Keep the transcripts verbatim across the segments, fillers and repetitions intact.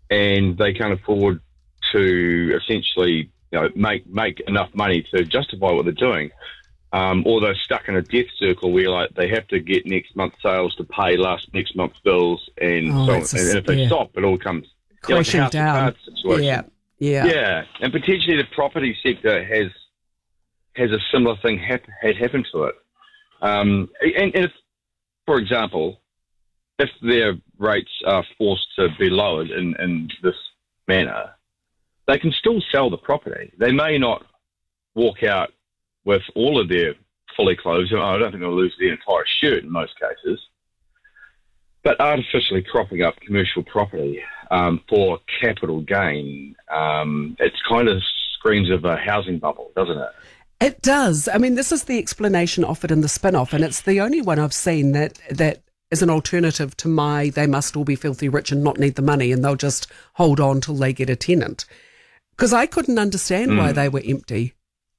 and they can't afford to essentially, you know, make make enough money to justify what they're doing. Um, or they're stuck in a death circle where like they have to get next month's sales to pay last next month's bills, and oh, so a, and if they yeah. stop, it all comes crashing you know, like down. Situation. Yeah, yeah, yeah, and potentially the property sector has has a similar thing hap- had happened to it. Um, and, and if, for example, if their rates are forced to be lowered in, in this manner, they can still sell the property. They may not walk out with all of their fully closed. I don't think they'll lose the entire shirt in most cases. But artificially propping up commercial property um, for capital gain, um, it's kind of screams of a housing bubble, doesn't it? It does. I mean, this is the explanation offered in the spin-off, and it's the only one I've seen that that is an alternative to my they must all be filthy rich and not need the money and they'll just hold on till they get a tenant. Because I couldn't understand mm. why they were empty.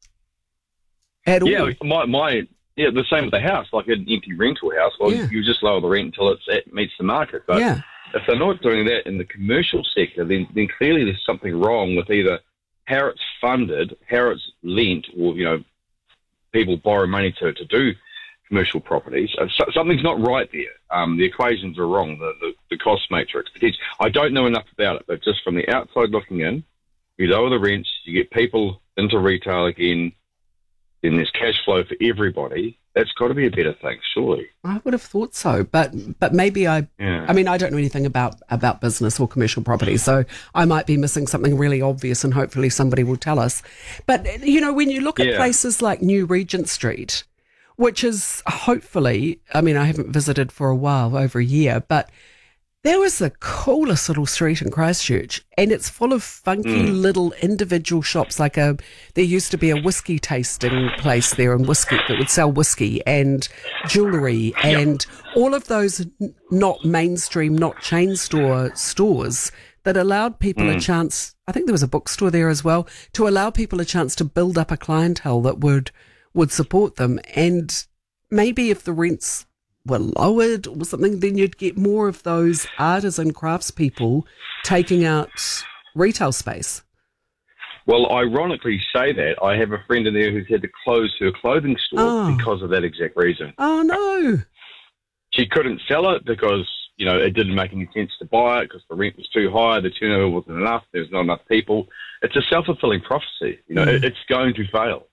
At yeah, all. my, my yeah, the same with the house, like an empty rental house. Well, yeah. you just lower the rent until it's, it meets the market. But yeah. if they're not doing that in the commercial sector, then, then clearly there's something wrong with either how it's funded, how it's lent, or, you know, people borrow money to, to do commercial properties. So, something's not right there. Um, the equations are wrong, the, the, the cost matrix. I don't know enough about it, but just from the outside looking in, you lower the rents, you get people into retail again, then there's cash flow for everybody. That's got to be a better thing, surely. I would have thought so, but but maybe I. Yeah. I mean, I don't know anything about about business or commercial property, so I might be missing something really obvious, and hopefully somebody will tell us. But you know, when you look at yeah. places like New Regent Street, which is hopefully, I mean, I haven't visited for a while, over a year, but there was the coolest little street in Christchurch, and it's full of funky mm. little individual shops. Like a, there used to be a whiskey tasting place there, and whiskey that would sell whiskey and jewellery, and yep. all of those n- not mainstream, not chain store stores that allowed people mm. a chance. I think there was a bookstore there as well, to allow people a chance to build up a clientele that would would support them. And maybe if the rents were lowered or something, then you'd get more of those artisan craftspeople taking out retail space. Well, ironically say that, I have a friend in there who's had to close her clothing store oh. because of that exact reason. Oh, no. She couldn't sell it because, you know, it didn't make any sense to buy it because the rent was too high, the turnover wasn't enough, there's not enough people. It's a self-fulfilling prophecy. You know, mm. it, it's going to fail.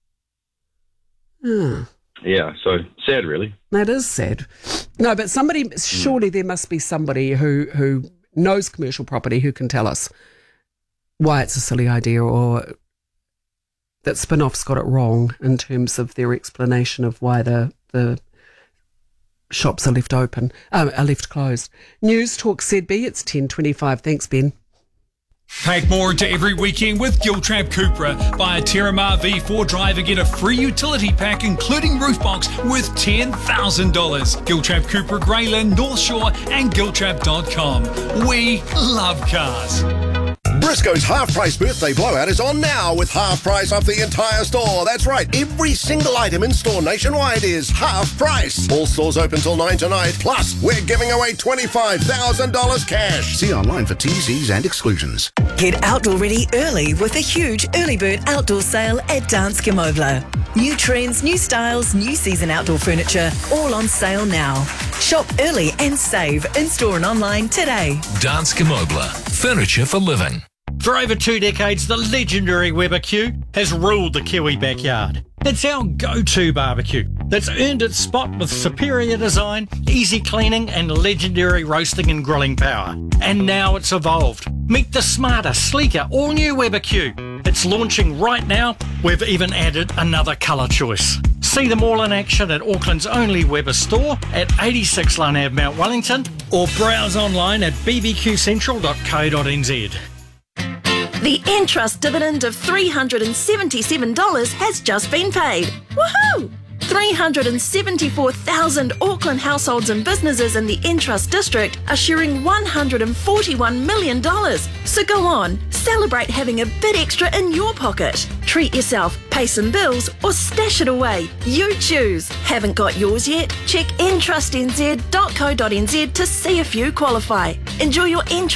Hmm. Yeah, so sad, really. That is sad. No, but somebody, surely there must be somebody who, who knows commercial property who can tell us why it's a silly idea, or that Spin-Off's got it wrong in terms of their explanation of why the the shops are left open, um, are left closed. News Talk Z B, it's ten twenty-five. Thanks, Ben. Pack more into every weekend with Giltrap Cupra. Buy a Terramar V four drive and get a free utility pack including roof box worth ten thousand dollars. Giltrap Cupra, Greyland, North Shore and giltrap dot com. We love cars. Briscoe's half-price birthday blowout is on now with half price off the entire store. That's right, every single item in store nationwide is half price. All stores open till nine tonight. Plus, we're giving away twenty-five thousand dollars cash. See online for T Cs and exclusions. Get outdoor ready early with a huge early bird outdoor sale at Danske Møbler. New trends, new styles, new season outdoor furniture, all on sale now. Shop early and save in-store and online today. Danske Møbler, furniture for living. For over two decades, the legendary Weber Q has ruled the Kiwi backyard. It's our go-to barbecue that's earned its spot with superior design, easy cleaning and legendary roasting and grilling power. And now it's evolved. Meet the smarter, sleeker, all-new Weber Q. It's launching right now. We've even added another colour choice. See them all in action at Auckland's only Weber store at eighty-six Lane Ave, Mount Wellington, or browse online at b b q central dot co dot n z. The Entrust dividend of three hundred seventy-seven dollars has just been paid. Woohoo! three hundred seventy-four thousand Auckland households and businesses in the Entrust district are sharing one hundred forty-one million dollars. So go on, celebrate having a bit extra in your pocket. Treat yourself, pay some bills, or stash it away. You choose. Haven't got yours yet? Check entrust n z dot co dot n z to see if you qualify. Enjoy your Entrust